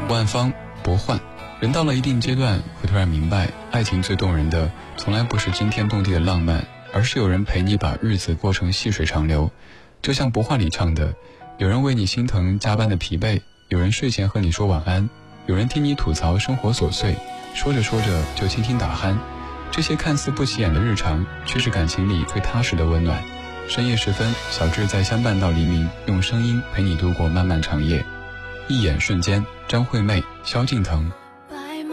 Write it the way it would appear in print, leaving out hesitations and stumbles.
万芳、博焕。人到了一定阶段，会突然明白，爱情最动人的从来不是惊天动地的浪漫，而是有人陪你把日子过成细水长流。就像博焕里唱的，有人为你心疼加班的疲惫，有人睡前和你说晚安，有人听你吐槽生活琐碎，说着说着就轻轻打鼾。这些看似不起眼的日常，却是感情里最踏实的温暖。深夜时分，小智在相伴到黎明，用声音陪你度过漫漫长夜。一眼瞬间，张惠妹、萧敬腾。